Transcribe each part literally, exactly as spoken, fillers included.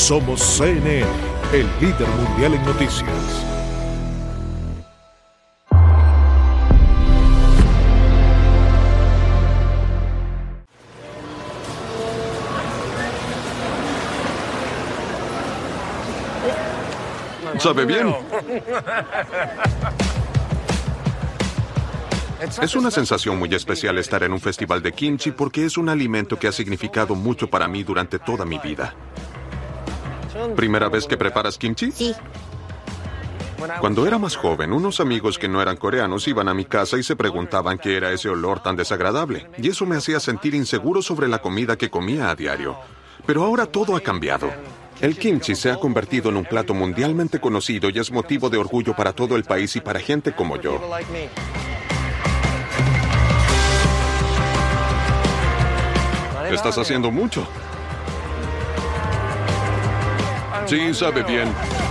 Somos C N N, el líder mundial en noticias. ¿Sabe bien? Es una sensación muy especial estar en un festival de kimchi porque es un alimento que ha significado mucho para mí durante toda mi vida. ¿Primera vez que preparas kimchi? Sí. Cuando era más joven, unos amigos que no eran coreanos iban a mi casa y se preguntaban qué era ese olor tan desagradable. Y eso me hacía sentir inseguro sobre la comida que comía a diario. Pero ahora todo ha cambiado. El kimchi se ha convertido en un plato mundialmente conocido y es motivo de orgullo para todo el país y para gente como yo. Estás haciendo mucho. Sí, sabe bien.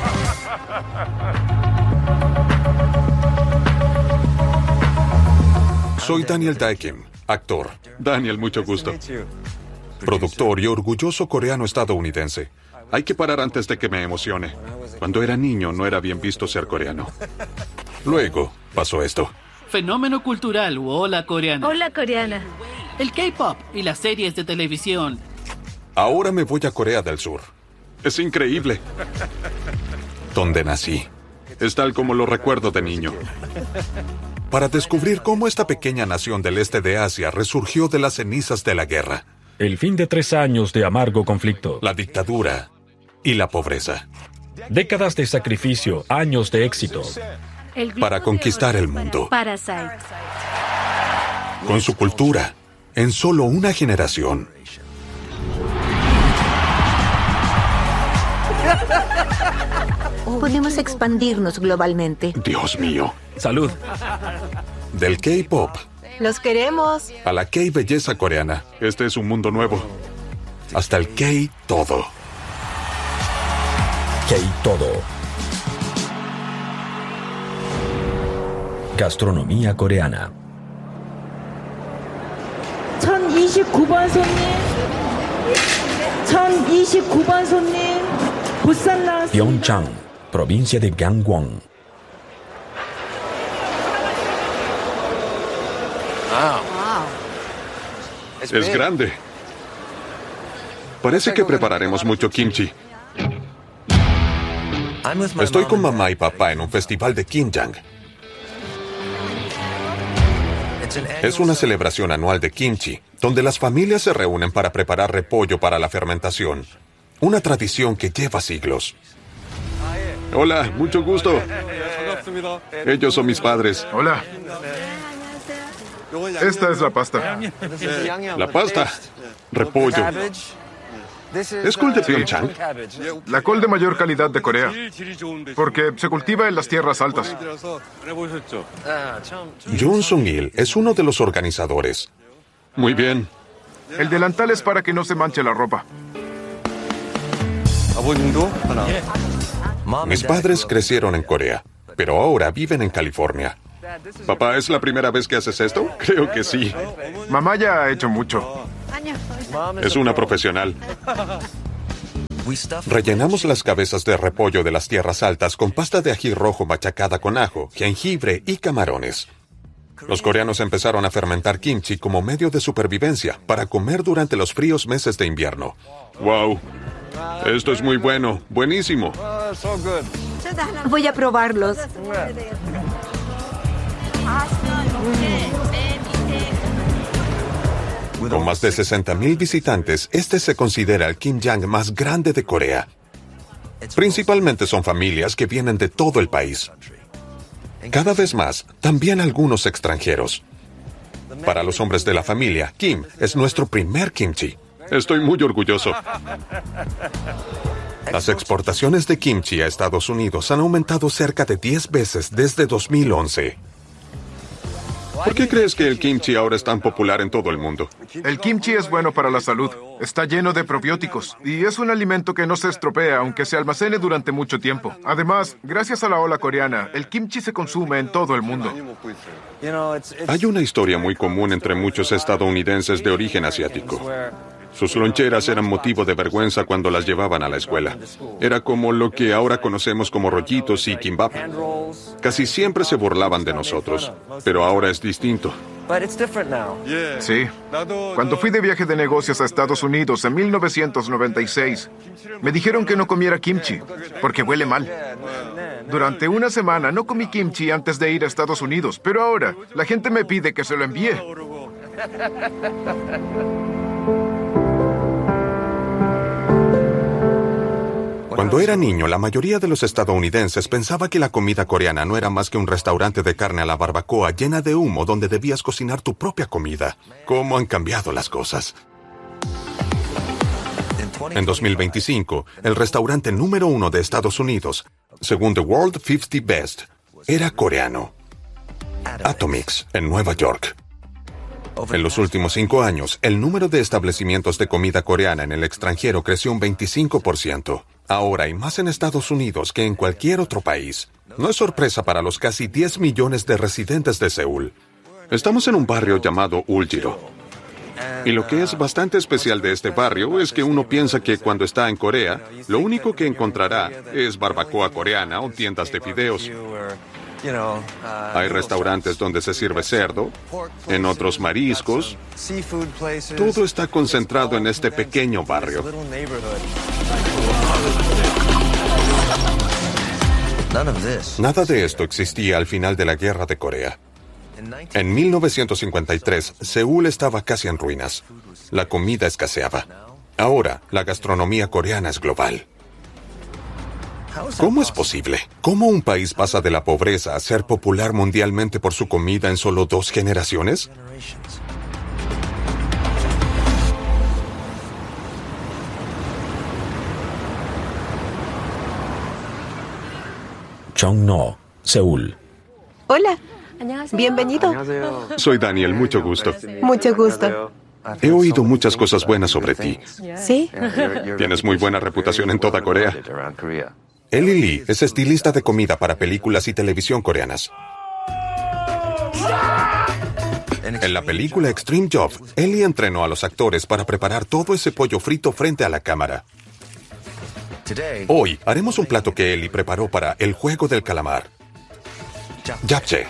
Soy Daniel Dae Kim, actor. Daniel, mucho gusto. Productor y orgulloso coreano estadounidense. Hay que parar antes de que me emocione. Cuando era niño no era bien visto ser coreano. Luego pasó esto. Fenómeno cultural u ola coreana. Hola, coreana. El K-pop y las series de televisión. Ahora me voy a Corea del Sur. Es increíble. Donde nací. Es tal como lo recuerdo de niño. Para descubrir cómo esta pequeña nación del este de Asia resurgió de las cenizas de la guerra. El fin de tres años de amargo conflicto. La dictadura y la pobreza. Décadas de sacrificio, años de éxito. Para conquistar el mundo. Parasite. Con su cultura. En solo una generación. Podemos expandirnos globalmente. Dios mío. Salud. Del K-pop. Los queremos. A la K-belleza coreana. Este es un mundo nuevo. Hasta el K-todo. K-todo. Gastronomía coreana. 천이십구 번 손님. 천이십구 번 손님. 부산 나왔습니다. Pyeongchang, provincia de Gangwon. Es grande. Parece que prepararemos mucho kimchi. Estoy con mamá y papá en un festival de Kimjang. Es una celebración anual de kimchi, donde las familias se reúnen para preparar repollo para la fermentación. Una tradición que lleva siglos. Hola, mucho gusto. Ellos son mis padres. Hola. Esta es la pasta. La pasta. Repollo. ¿Es col de Pyeongchang? La col de mayor calidad de Corea. Porque se cultiva en las tierras altas. Yoon Sung-il es uno de los organizadores. Muy bien. El delantal es para que no se manche la ropa. Mis padres crecieron en Corea, pero ahora viven en California. Papá, ¿es la primera vez que haces esto? Creo que sí. Mamá ya ha hecho mucho. Es una profesional. Rellenamos las cabezas de repollo de las tierras altas con pasta de ají rojo machacada con ajo, jengibre y camarones. Los coreanos empezaron a fermentar kimchi como medio de supervivencia para comer durante los fríos meses de invierno. ¡Wow! Esto es muy bueno. Buenísimo. Voy a probarlos. Con más de sesenta mil visitantes, este se considera el Kimjang más grande de Corea. Principalmente son familias que vienen de todo el país. Cada vez más, también algunos extranjeros. Para los hombres de la familia, Kim es nuestro primer kimchi. Estoy muy orgulloso. Las exportaciones de kimchi a Estados Unidos han aumentado cerca de diez veces desde dos mil once. ¿Por qué crees que el kimchi ahora es tan popular en todo el mundo? El kimchi es bueno para la salud. Está lleno de probióticos. Y es un alimento que no se estropea aunque se almacene durante mucho tiempo. Además, gracias a la ola coreana, el kimchi se consume en todo el mundo. Hay una historia muy común entre muchos estadounidenses de origen asiático. Sus loncheras eran motivo de vergüenza cuando las llevaban a la escuela. Era como lo que ahora conocemos como rollitos y kimbap. Casi siempre se burlaban de nosotros, pero ahora es distinto. Sí. Cuando fui de viaje de negocios a Estados Unidos en mil novecientos noventa y seis, me dijeron que no comiera kimchi, porque huele mal. Durante una semana no comí kimchi antes de ir a Estados Unidos, pero ahora la gente me pide que se lo envíe. Cuando era niño, la mayoría de los estadounidenses pensaba que la comida coreana no era más que un restaurante de carne a la barbacoa llena de humo donde debías cocinar tu propia comida. ¿Cómo han cambiado las cosas? En dos mil veinticinco, el restaurante número uno de Estados Unidos, según The World cincuenta Best, era coreano. Atomix, en Nueva York. En los últimos cinco años, el número de establecimientos de comida coreana en el extranjero creció un veinticinco por ciento. Ahora hay más en Estados Unidos que en cualquier otro país. No es sorpresa para los casi diez millones de residentes de Seúl. Estamos en un barrio llamado Uljiro. Y lo que es bastante especial de este barrio es que uno piensa que cuando está en Corea, lo único que encontrará es barbacoa coreana o tiendas de fideos. Hay restaurantes donde se sirve cerdo, en otros mariscos. Todo está concentrado en este pequeño barrio. Nada de esto existía al final de la Guerra de Corea. En mil novecientos cincuenta y tres, Seúl estaba casi en ruinas. La comida escaseaba. Ahora, la gastronomía coreana es global. ¿Cómo es posible? ¿Cómo un país pasa de la pobreza a ser popular mundialmente por su comida en solo dos generaciones? Chongno, Seúl. Hola. Bienvenido. Soy Daniel, mucho gusto. Mucho gusto. He oído muchas cosas buenas sobre ti. ¿Sí? Tienes muy buena reputación en toda Corea. Ellie Lee es estilista de comida para películas y televisión coreanas. En la película Extreme Job, Ellie entrenó a los actores para preparar todo ese pollo frito frente a la cámara. Hoy haremos un plato que Ellie preparó para El Juego del Calamar. Japchae.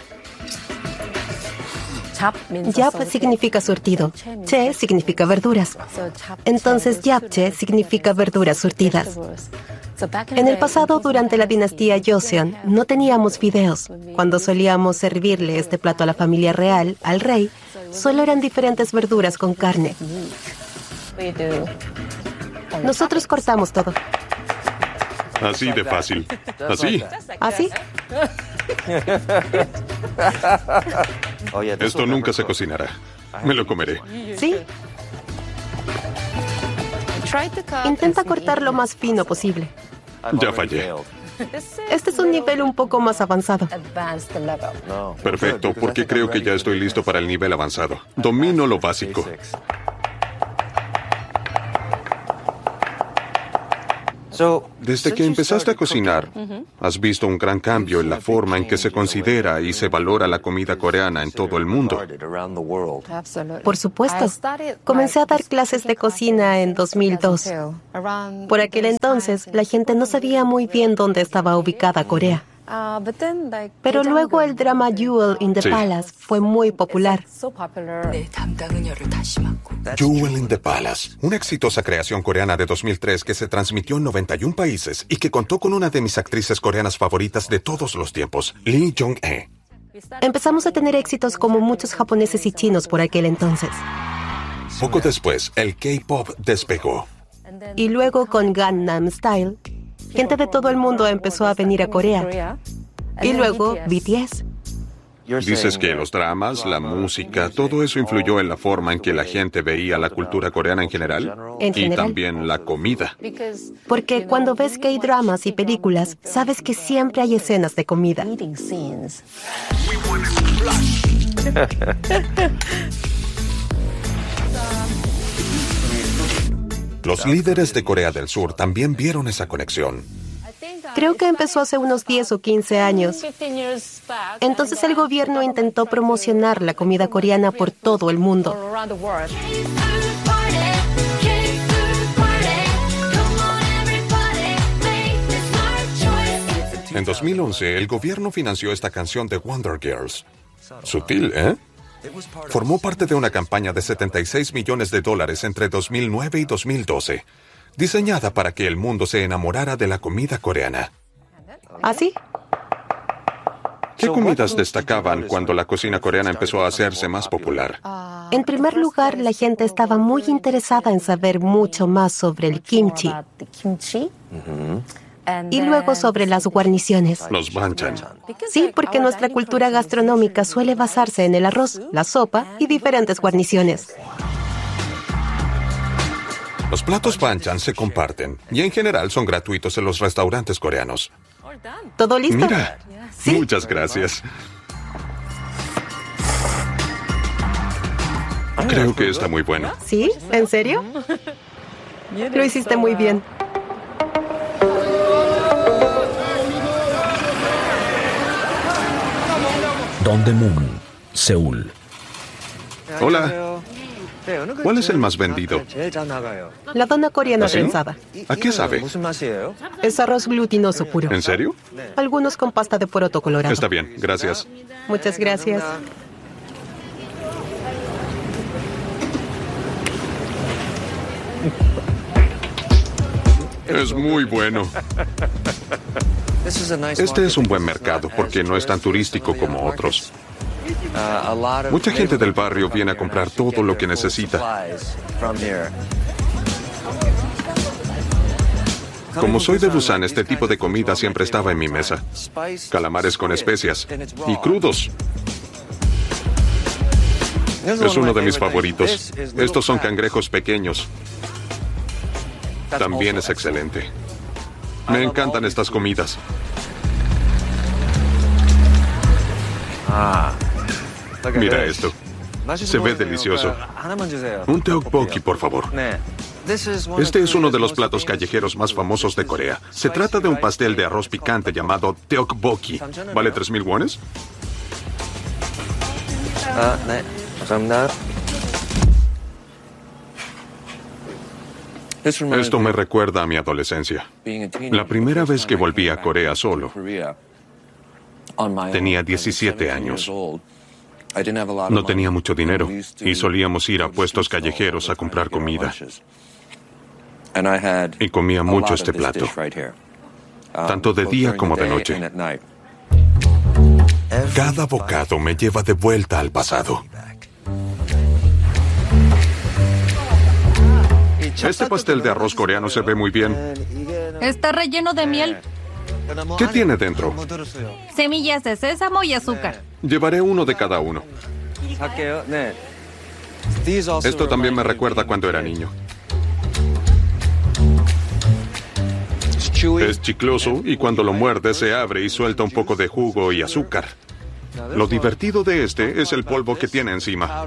Yap significa surtido. Che significa verduras. Entonces japchae significa verduras surtidas. En el pasado, durante la dinastía Joseon, no teníamos fideos. Cuando solíamos servirle este plato a la familia real, al rey, solo eran diferentes verduras con carne. Nosotros cortamos todo. Así de fácil. Así. ¿Así? Esto nunca se cocinará. Me lo comeré. Sí. Intenta cortar lo más fino posible. Ya fallé. Este es un nivel un poco más avanzado. Perfecto, porque creo que ya estoy listo para el nivel avanzado. Domino lo básico. Desde que empezaste a cocinar, has visto un gran cambio en la forma en que se considera y se valora la comida coreana en todo el mundo. Por supuesto. Comencé a dar clases de cocina en dos mil dos. Por aquel entonces, la gente no sabía muy bien dónde estaba ubicada Corea. Pero luego el drama Jewel in the Sí. Palace fue muy popular. Jewel in the Palace, una exitosa creación coreana de dos mil tres que se transmitió en noventa y un países y que contó con una de mis actrices coreanas favoritas de todos los tiempos, Lee Jong-hae. Empezamos a tener éxitos como muchos japoneses y chinos por aquel entonces. Poco después, el K-pop despegó. Y luego con Gangnam Style, gente de todo el mundo empezó a venir a Corea. Y luego B T S. Dices que los dramas, la música, todo eso influyó en la forma en que la gente veía la cultura coreana en general. En Y general. también la comida. Porque cuando ves K-dramas y películas, sabes que siempre hay escenas de comida. Los líderes de Corea del Sur también vieron esa conexión. Creo que empezó hace unos diez o quince años. Entonces el gobierno intentó promocionar la comida coreana por todo el mundo. En dos mil once, el gobierno financió esta canción de Wonder Girls. Sutil, ¿eh? Formó parte de una campaña de setenta y seis millones de dólares entre dos mil nueve y dos mil doce, diseñada para que el mundo se enamorara de la comida coreana. ¿Ah, sí? ¿Qué comidas destacaban cuando la cocina coreana empezó a hacerse más popular? En primer lugar, la gente estaba muy interesada en saber mucho más sobre el kimchi. Y luego sobre las guarniciones. Los banchan. Sí, porque nuestra cultura gastronómica suele basarse en el arroz, la sopa y diferentes guarniciones. Los platos banchan se comparten y en general son gratuitos en los restaurantes coreanos. ¿Todo listo? Mira, ¿Sí? Muchas gracias. Creo que está muy bueno. ¿Sí? ¿En serio? Lo hiciste muy bien. Dongdaemun, Seúl. Hola. ¿Cuál es el más vendido? La dona coreana ¿Ah, sí? trenzada. ¿A qué sabe? Es arroz glutinoso puro. ¿En serio? Algunos con pasta de poroto colorado. Está bien, gracias. Muchas gracias. Es muy bueno. Este es un buen mercado porque no es tan turístico como otros. Mucha gente del barrio viene a comprar todo lo que necesita. Como soy de Busan, este tipo de comida siempre estaba en mi mesa. Calamares con especias y crudos. Es uno de mis favoritos. Estos son cangrejos pequeños. También es excelente. Me encantan estas comidas. Mira esto. Se ve delicioso. Un tteokbokki, por favor. Este es uno de los platos callejeros más famosos de Corea. Se trata de un pastel de arroz picante llamado tteokbokki. ¿Vale tres mil wones? Esto me recuerda a mi adolescencia. La primera vez que volví a Corea solo, tenía diecisiete años. No tenía mucho dinero y solíamos ir a puestos callejeros a comprar comida. Y comía mucho este plato, tanto de día como de noche. Cada bocado me lleva de vuelta al pasado. Este pastel de arroz coreano se ve muy bien. Está relleno de miel, ¿Qué tiene dentro? semillas de sésamo y azúcar. Llevaré uno de cada uno. Esto también me recuerda cuando era niño. Es chicloso y cuando lo muerde se abre y suelta un poco de jugo y azúcar. Lo divertido de este es el polvo que tiene encima.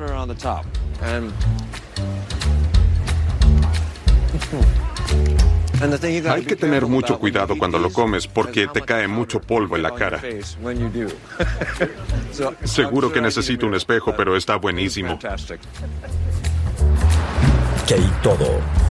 Hay que tener mucho cuidado cuando lo comes porque te cae mucho polvo en la cara. Seguro que necesito un espejo, pero está buenísimo. K-Todo,